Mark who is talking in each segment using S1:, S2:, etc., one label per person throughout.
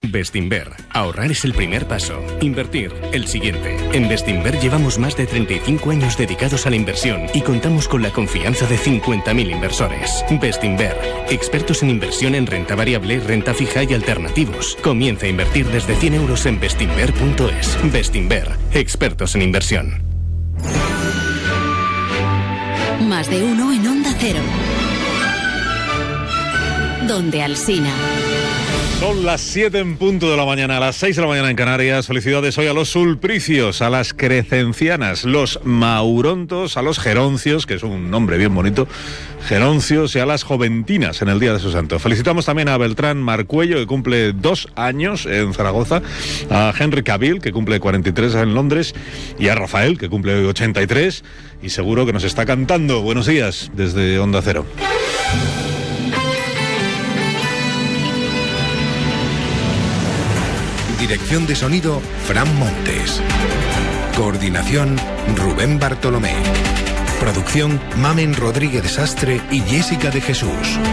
S1: Bestinver. Ahorrar es el primer paso. Invertir, el siguiente. En Bestinver llevamos más de 35 años dedicados a la inversión y contamos con la confianza de 50.000 inversores. Bestinver. Expertos en inversión en renta variable, renta fija y alternativos. Comienza a invertir desde 100 euros en bestinver.es. Bestinver. Expertos en inversión.
S2: Más de uno en Onda Cero. Donde Alsina.
S3: Son las 7 en punto de la mañana, a las 6 de la mañana en Canarias. Felicidades hoy a los sulpricios, a las crescencianas, los maurontos, a los geroncios, que es un nombre bien bonito, geroncios, y a las joventinas en el Día de su Santo. Felicitamos también a Beltrán Marcuello, que cumple 2 años en Zaragoza, a Henry Cavill, que cumple 43 en Londres, y a Rafael, que cumple hoy 83, y seguro que nos está cantando. Buenos días desde Onda Cero.
S4: Dirección de sonido, Fran Montes. Coordinación, Rubén Bartolomé. Producción, Mamen Rodríguez de Sastre y Jessica de Jesús.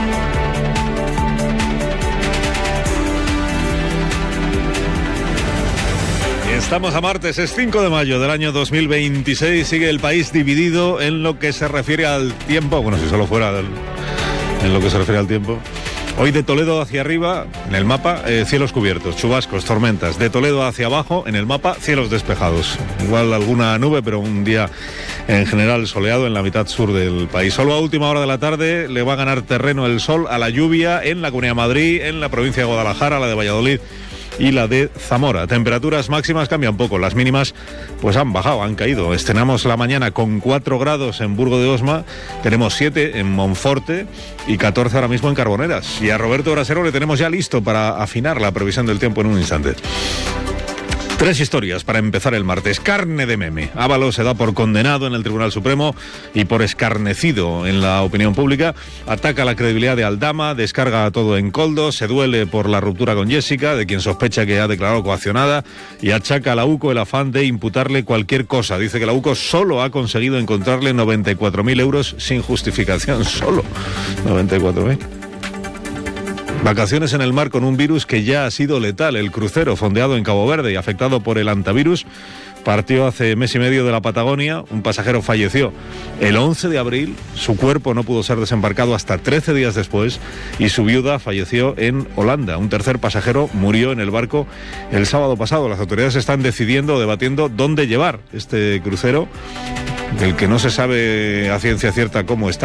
S3: Estamos a martes, es 5 de mayo del año 2026. Sigue el país dividido en lo que se refiere al tiempo. Bueno, si solo fuera en lo que se refiere al tiempo. Hoy de Toledo hacia arriba, en el mapa, cielos cubiertos, chubascos, tormentas. De Toledo hacia abajo, en el mapa, cielos despejados. Igual alguna nube, pero un día en general soleado en la mitad sur del país. Solo a última hora de la tarde le va a ganar terreno el sol a la lluvia en la Comunidad de Madrid, en la provincia de Guadalajara, la de Valladolid y la de Zamora. Temperaturas máximas cambian poco, las mínimas pues han bajado, han caído. Estrenamos la mañana con 4 grados en Burgo de Osma, tenemos 7 en Monforte y 14 ahora mismo en Carboneras. Y a Roberto Brasero le tenemos ya listo para afinar la previsión del tiempo en un instante. 3 historias para empezar el martes. Carne de meme. Ábalos se da por condenado en el Tribunal Supremo y por escarnecido en la opinión pública. Ataca la credibilidad de Aldama, descarga todo en Koldo, se duele por la ruptura con Jessica, de quien sospecha que ha declarado coaccionada, y achaca a la UCO el afán de imputarle cualquier cosa. Dice que la UCO solo ha conseguido encontrarle 94.000 euros sin justificación. Solo 94.000. Vacaciones en el mar con un virus que ya ha sido letal. El crucero fondeado en Cabo Verde y afectado por el antivirus partió hace mes y medio de la Patagonia. Un pasajero falleció el 11 de abril, su cuerpo no pudo ser desembarcado hasta 13 días después y su viuda falleció en Holanda. Un tercer pasajero murió en el barco el sábado pasado. Las autoridades están debatiendo dónde llevar este crucero, del que no se sabe a ciencia cierta cómo está.